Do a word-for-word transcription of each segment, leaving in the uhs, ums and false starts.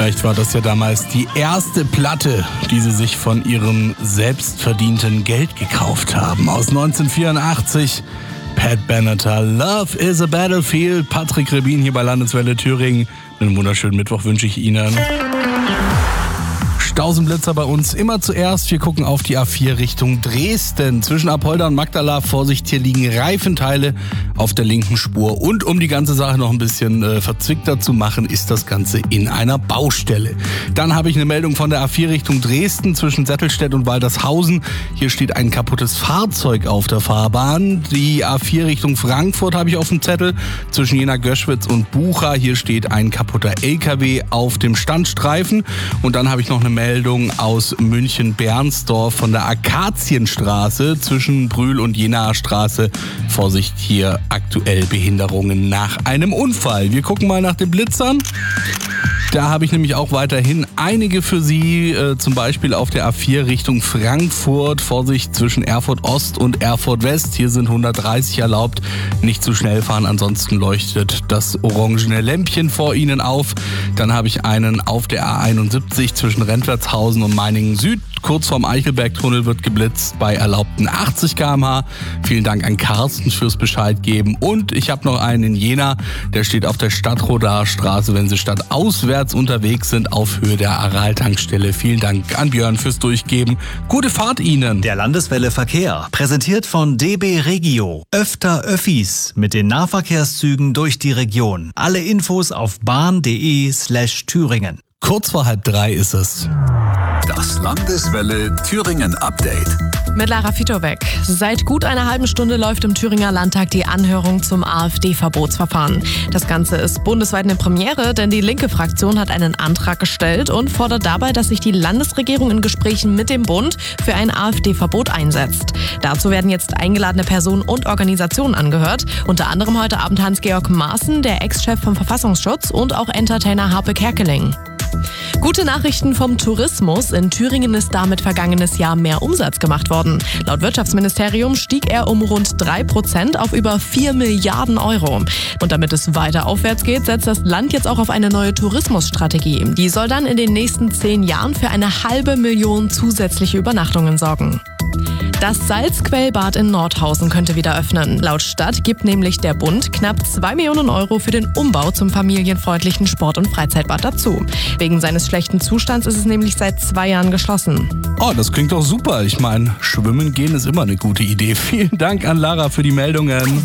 Vielleicht war das ja damals die erste Platte, die sie sich von ihrem selbstverdienten Geld gekauft haben. Aus neunzehnhundertvierundachtzig, Pat Benatar, Love is a Battlefield. Patrick Rebin hier bei Landeswelle Thüringen. Einen wunderschönen Mittwoch wünsche ich Ihnen. Stausenblitzer bei uns immer zuerst. Wir gucken auf die A vier Richtung Dresden. Zwischen Apolda und Magdala, Vorsicht, hier liegen Reifenteile auf der linken Spur. Und um die ganze Sache noch ein bisschen äh, verzwickter zu machen, ist das Ganze in einer Baustelle. Dann habe ich eine Meldung von der A vier Richtung Dresden zwischen Settelstedt und Waltershausen. Hier steht ein kaputtes Fahrzeug auf der Fahrbahn. Die A vier Richtung Frankfurt habe ich auf dem Zettel. Zwischen Jena, Göschwitz und Bucha. Hier steht ein kaputter L K W auf dem Standstreifen. Und dann habe ich noch eine Meldung aus München-Bernsdorf von der Akazienstraße zwischen Brühl und Jenaer Straße. Vorsicht, hier aktuell Behinderungen nach einem Unfall. Wir gucken mal nach den Blitzern. Da habe ich nämlich auch weiterhin einige für Sie, äh, zum Beispiel auf der A vier Richtung Frankfurt. Vorsicht zwischen Erfurt Ost und Erfurt West. Hier sind hundertdreißig erlaubt. Nicht zu schnell fahren, ansonsten leuchtet das orangene Lämpchen vor Ihnen auf. Dann habe ich einen auf der A einundsiebzig zwischen Rentwertshausen und Meiningen Süd. Kurz vorm Eichelbergtunnel wird geblitzt bei erlaubten achtzig Kilometer pro Stunde. Vielen Dank an Carsten fürs Bescheid geben. Und ich habe noch einen in Jena, der steht auf der Stadtrodarstraße, wenn Sie stadtauswärts unterwegs sind, auf Höhe der Aral-Tankstelle. Vielen Dank an Björn fürs Durchgeben. Gute Fahrt Ihnen. Der Landeswelle Verkehr, präsentiert von D B Regio. Öfter Öffis mit den Nahverkehrszügen durch die Region. Alle Infos auf bahn.de slash Thüringen. Kurz vor halb drei ist es. Das Landeswelle Thüringen Update. Mit Lara Fitowek. Seit gut einer halben Stunde läuft im Thüringer Landtag die Anhörung zum AfD-Verbotsverfahren. Das Ganze ist bundesweit eine Premiere, denn die linke Fraktion hat einen Antrag gestellt und fordert dabei, dass sich die Landesregierung in Gesprächen mit dem Bund für ein AfD-Verbot einsetzt. Dazu werden jetzt eingeladene Personen und Organisationen angehört. Unter anderem heute Abend Hans-Georg Maaßen, der Ex-Chef vom Verfassungsschutz, und auch Entertainer Harpe Kerkeling. Gute Nachrichten vom Tourismus. In Thüringen ist damit vergangenes Jahr mehr Umsatz gemacht worden. Laut Wirtschaftsministerium stieg er um rund drei Prozent auf über vier Milliarden Euro. Und damit es weiter aufwärts geht, setzt das Land jetzt auch auf eine neue Tourismusstrategie. Die soll dann in den nächsten zehn Jahren für eine halbe Million zusätzliche Übernachtungen sorgen. Das Salzquellbad in Nordhausen könnte wieder öffnen. Laut Stadt gibt nämlich der Bund knapp zwei Millionen Euro für den Umbau zum familienfreundlichen Sport- und Freizeitbad dazu. Wegen seines schlechten Zustands ist es nämlich seit zwei Jahren geschlossen. Oh, das klingt doch super. Ich meine, schwimmen gehen ist immer eine gute Idee. Vielen Dank an Lara für die Meldungen.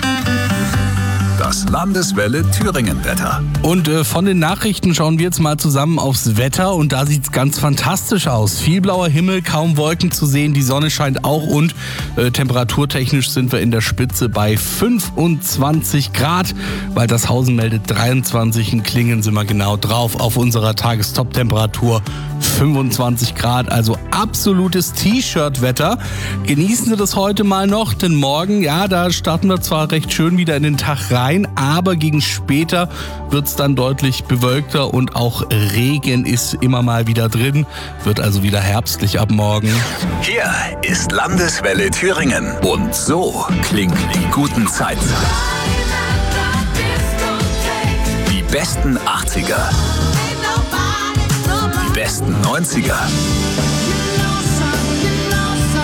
Das Landeswelle Thüringen Wetter. Und äh, von den Nachrichten schauen wir jetzt mal zusammen aufs Wetter und da sieht es ganz fantastisch aus. Viel blauer Himmel, kaum Wolken zu sehen, die Sonne scheint auch und äh, temperaturtechnisch sind wir in der Spitze bei fünfundzwanzig Grad. Waltershausen meldet dreiundzwanzig, in Klingen sind wir genau drauf auf unserer Tagestop-Temperatur fünfundzwanzig Grad, also absolutes T-Shirt-Wetter. Genießen Sie das heute mal noch, denn morgen, ja, da starten wir zwar recht schön wieder in den Tag rein, aber gegen später wird es dann deutlich bewölkter und auch Regen ist immer mal wieder drin, wird also wieder herbstlich ab morgen. Hier ist Landeswelle Thüringen und so klingen die guten Zeiten. Die besten achtziger. Die besten neunziger.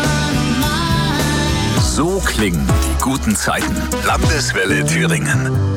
So klingen die guten Zeiten. Landeswelle Thüringen.